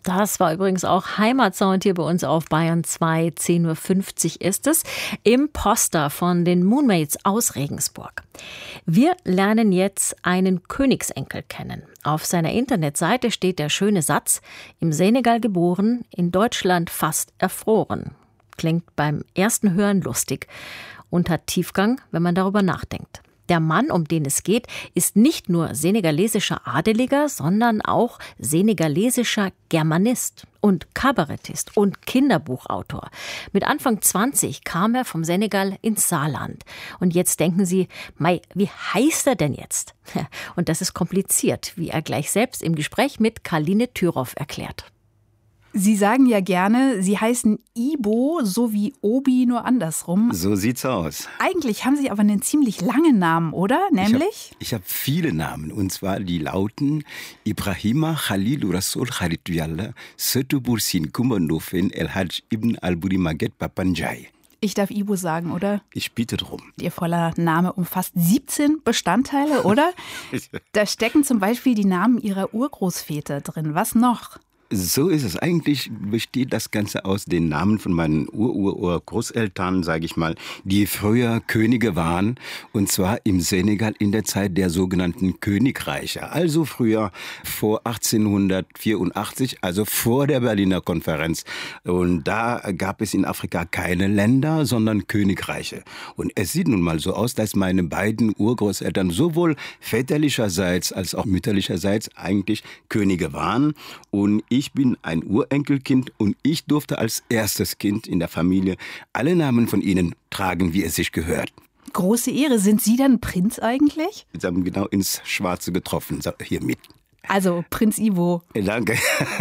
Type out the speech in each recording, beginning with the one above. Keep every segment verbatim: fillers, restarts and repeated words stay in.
Das war übrigens auch Heimatsound hier bei uns auf Bayern zwei. zehn Uhr fünfzig ist es. Im Poster von den Moonmates aus Regensburg. Wir lernen jetzt einen Königsenkel kennen. Auf seiner Internetseite steht der schöne Satz: Im Senegal geboren, in Deutschland fast erfroren. Klingt beim ersten Hören lustig und hat Tiefgang, wenn man darüber nachdenkt. Der Mann, um den es geht, ist nicht nur senegalesischer Adeliger, sondern auch senegalesischer Germanist und Kabarettist und Kinderbuchautor. Mit Anfang zwanzig kam er vom Senegal ins Saarland. Und jetzt denken Sie, mei, wie heißt er denn jetzt? Und das ist kompliziert, wie er gleich selbst im Gespräch mit Karline Thüroff erklärt. Sie sagen ja gerne, Sie heißen Ibo, so wie Obi, nur andersrum. So sieht's aus. Eigentlich haben Sie aber einen ziemlich langen Namen, oder? Nämlich? Ich habe hab viele Namen. Und zwar die lauten Ibrahima Khalil Rasoul Kharitu Yalla Setu Bursin Kumandofen El Hajj Ibn Al-Buri Maget Papanjai. Ich darf Ibo sagen, oder? Ich bitte drum. Ihr voller Name umfasst siebzehn Bestandteile, oder? Da stecken zum Beispiel die Namen Ihrer Urgroßväter drin. Was noch? So ist es. Eigentlich besteht das Ganze aus den Namen von meinen Ur-Ur-Ur-Großeltern, sage ich mal, die früher Könige waren. Und zwar im Senegal in der Zeit der sogenannten Königreiche. Also früher vor achtzehnhundertvierundachtzig, also vor der Berliner Konferenz. Und da gab es in Afrika keine Länder, sondern Königreiche. Und es sieht nun mal so aus, dass meine beiden Urgroßeltern sowohl väterlicherseits als auch mütterlicherseits eigentlich Könige waren. Und ich Ich bin ein Urenkelkind und ich durfte als erstes Kind in der Familie alle Namen von ihnen tragen, wie es sich gehört. Große Ehre. Sind Sie dann Prinz eigentlich? Sie haben genau ins Schwarze getroffen, hier mit. Also Prinz Ivo. Danke.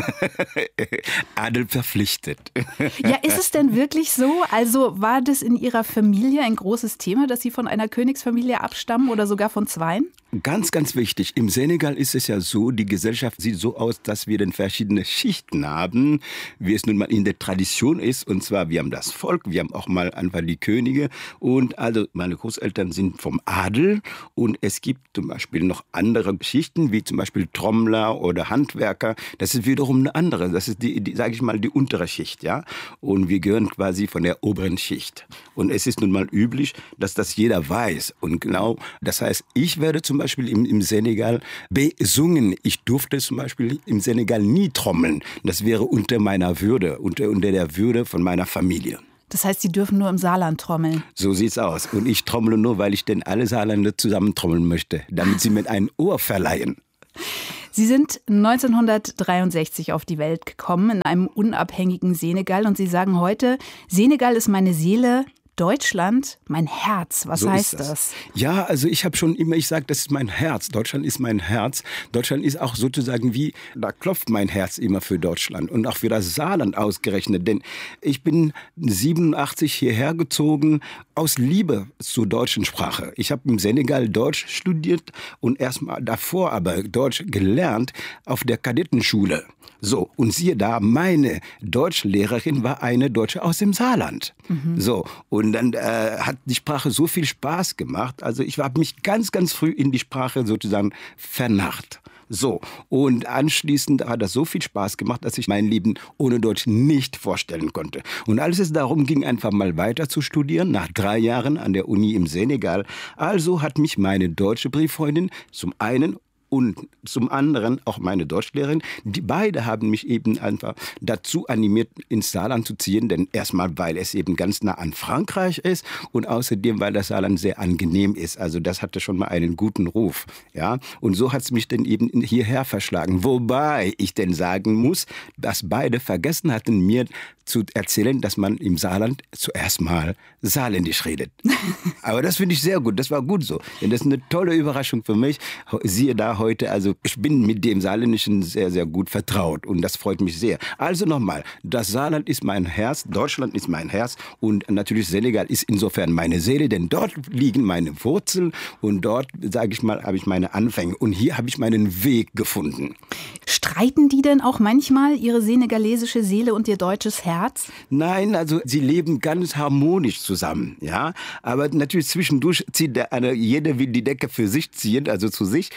Adel verpflichtet. Ja, ist es denn wirklich so? Also war das in Ihrer Familie ein großes Thema, dass Sie von einer Königsfamilie abstammen oder sogar von zweien? Ganz, ganz wichtig. Im Senegal ist es ja so, die Gesellschaft sieht so aus, dass wir dann verschiedene Schichten haben, wie es nun mal in der Tradition ist. Und zwar, wir haben das Volk, wir haben auch mal einfach die Könige. Und also meine Großeltern sind vom Adel. Und es gibt zum Beispiel noch andere Schichten, wie zum Beispiel Trommler oder Handwerker. Das ist wiederum eine andere. Das ist die, die sage ich mal, die untere Schicht, ja. Und wir gehören quasi von der oberen Schicht. Und es ist nun mal üblich, dass das jeder weiß. Und genau, das heißt, ich werde zum Zum Beispiel im, im Senegal besungen. Ich durfte zum Beispiel im Senegal nie trommeln. Das wäre unter meiner Würde, unter, unter der Würde von meiner Familie. Das heißt, Sie dürfen nur im Saarland trommeln? So sieht's aus. Und ich trommle nur, weil ich denn alle Saarländer zusammen trommeln möchte, damit sie mir ein Ohr verleihen. Sie sind neunzehnhundertdreiundsechzig auf die Welt gekommen, in einem unabhängigen Senegal. Und Sie sagen heute, Senegal ist meine Seele, Deutschland, mein Herz. Was so heißt das? das? Ja, also ich habe schon immer, ich sage, das ist mein Herz. Deutschland ist mein Herz. Deutschland ist auch sozusagen wie, da klopft mein Herz immer für Deutschland und auch für das Saarland ausgerechnet. Denn ich bin siebenundachtzig hierher gezogen aus Liebe zur deutschen Sprache. Ich habe im Senegal Deutsch studiert und erst mal davor aber Deutsch gelernt auf der Kadettenschule. So, und siehe da, meine Deutschlehrerin war eine Deutsche aus dem Saarland. Mhm. So, und dann äh, hat die Sprache so viel Spaß gemacht. Also ich habe mich ganz, ganz früh in die Sprache sozusagen vernarrt. So, und anschließend hat das so viel Spaß gemacht, dass ich mein Leben ohne Deutsch nicht vorstellen konnte. Und als es darum ging, einfach mal weiter zu studieren, nach drei Jahren an der Uni im Senegal, also hat mich meine deutsche Brieffreundin zum einen und zum anderen auch meine Deutschlehrerin, die beide haben mich eben einfach dazu animiert, ins Saarland zu ziehen, denn erstmal, weil es eben ganz nah an Frankreich ist und außerdem, weil das Saarland sehr angenehm ist. Also das hatte schon mal einen guten Ruf, ja. Und so hat es mich dann eben hierher verschlagen. Wobei ich denn sagen muss, dass beide vergessen hatten, mir zu erzählen, dass man im Saarland zuerst mal saarländisch redet. Aber das finde ich sehr gut, das war gut so. Denn das ist eine tolle Überraschung für mich. Siehe da heute, also ich bin mit dem Saarländischen sehr, sehr gut vertraut und das freut mich sehr. Also nochmal, das Saarland ist mein Herz, Deutschland ist mein Herz und natürlich Senegal ist insofern meine Seele, denn dort liegen meine Wurzeln und dort, sage ich mal, habe ich meine Anfänge und hier habe ich meinen Weg gefunden. Streiten die denn auch manchmal, Ihre senegalesische Seele und Ihr deutsches Herz? Nein, also sie leben ganz harmonisch zusammen, ja. Aber natürlich zwischendurch zieht der eine, jeder will die Decke für sich ziehen, also zu sich. Und das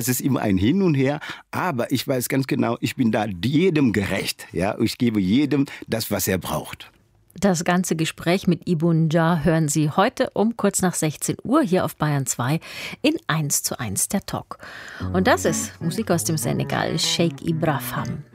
ist immer ein Hin und Her, aber ich weiß ganz genau, ich bin da jedem gerecht. Ja? Ich gebe jedem das, was er braucht. Das ganze Gespräch mit Ibou N'Dja hören Sie heute um kurz nach sechzehn Uhr hier auf Bayern zwei in eins zu eins der Talk. Und das ist Musik aus dem Senegal, Cheikh Ibra Fam.